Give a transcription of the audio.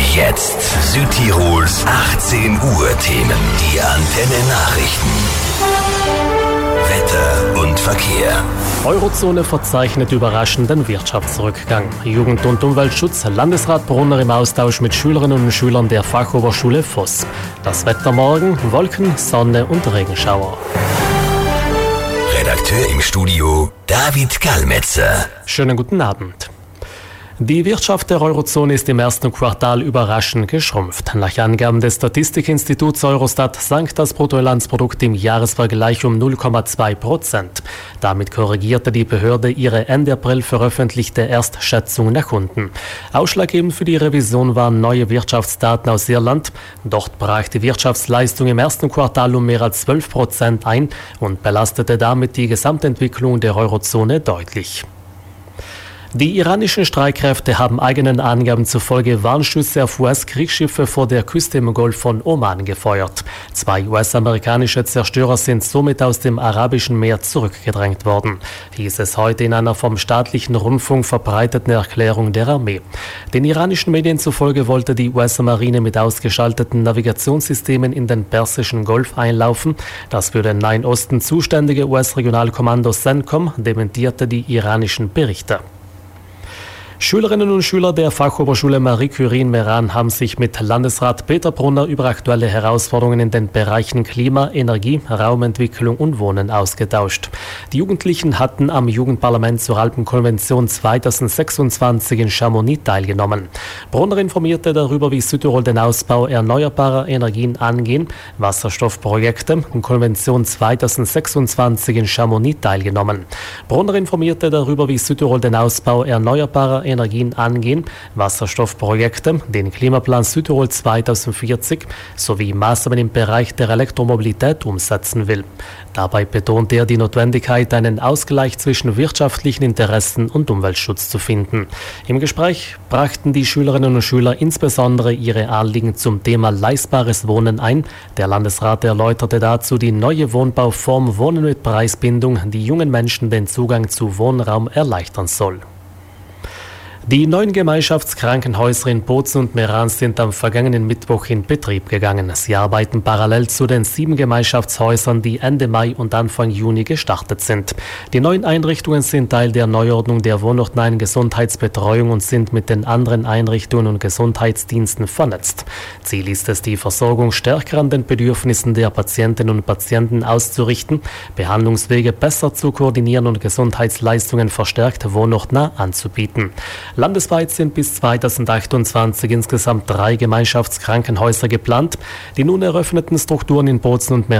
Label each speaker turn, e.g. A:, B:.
A: Jetzt Südtirols 18 Uhr Themen. Die Antenne Nachrichten. Wetter und Verkehr.
B: Eurozone verzeichnet überraschenden Wirtschaftsrückgang. Jugend- und Umweltschutz, Landesrat Brunner im Austausch mit Schülerinnen und Schülern der Fachoberschule Voss. Das Wetter morgen, Wolken, Sonne und Regenschauer.
A: Redakteur im Studio David Gallmetzer.
B: Schönen guten Abend. Die Wirtschaft der Eurozone ist im ersten Quartal überraschend geschrumpft. Nach Angaben des Statistikinstituts Eurostat sank das Bruttoinlandsprodukt im Jahresvergleich um 0,2%. Damit korrigierte die Behörde ihre Ende April veröffentlichte Erstschätzung nach unten. Ausschlaggebend für die Revision waren neue Wirtschaftsdaten aus Irland. Dort brach die Wirtschaftsleistung im ersten Quartal um mehr als 12% ein und belastete damit die Gesamtentwicklung der Eurozone deutlich. Die iranischen Streitkräfte haben eigenen Angaben zufolge Warnschüsse auf US-Kriegsschiffe vor der Küste im Golf von Oman gefeuert. 2 US-amerikanische Zerstörer sind somit aus dem Arabischen Meer zurückgedrängt worden, hieß es heute in einer vom staatlichen Rundfunk verbreiteten Erklärung der Armee. Den iranischen Medien zufolge wollte die US-Marine mit ausgeschalteten Navigationssystemen in den Persischen Golf einlaufen. Das für den Nahen Osten zuständige US-Regionalkommando CENTCOM dementierte die iranischen Berichte. Schülerinnen und Schüler der Fachoberschule Marie Curie in Meran haben sich mit Landesrat Peter Brunner über aktuelle Herausforderungen in den Bereichen Klima, Energie, Raumentwicklung und Wohnen ausgetauscht. Die Jugendlichen hatten am Jugendparlament zur Alpenkonvention 2026 in Chamonix teilgenommen. Brunner informierte darüber, wie Südtirol den Ausbau erneuerbarer Energien angehen, Wasserstoffprojekte und Konvention 2026 in Chamonix teilgenommen. Brunner informierte darüber, wie Südtirol den Ausbau erneuerbarer Energien angehen, Wasserstoffprojekte, den Klimaplan Südtirol 2040 sowie Maßnahmen im Bereich der Elektromobilität umsetzen will. Dabei betonte er die Notwendigkeit, einen Ausgleich zwischen wirtschaftlichen Interessen und Umweltschutz zu finden. Im Gespräch brachten die Schülerinnen und Schüler insbesondere ihre Anliegen zum Thema leistbares Wohnen ein. Der Landesrat erläuterte dazu die neue Wohnbauform Wohnen mit Preisbindung, die jungen Menschen den Zugang zu Wohnraum erleichtern soll. Die 9 Gemeinschaftskrankenhäuser in Bozen und Meran sind am vergangenen Mittwoch in Betrieb gegangen. Sie arbeiten parallel zu den 7 Gemeinschaftshäusern, die Ende Mai und Anfang Juni gestartet sind. Die 9 Einrichtungen sind Teil der Neuordnung der wohnortnahen Gesundheitsbetreuung und sind mit den anderen Einrichtungen und Gesundheitsdiensten vernetzt. Ziel ist es, die Versorgung stärker an den Bedürfnissen der Patientinnen und Patienten auszurichten, Behandlungswege besser zu koordinieren und Gesundheitsleistungen verstärkt wohnortnah anzubieten. Landesweit sind bis 2028 insgesamt 3 Gemeinschaftskrankenhäuser geplant. Die nun eröffneten Strukturen in Bozen und Meran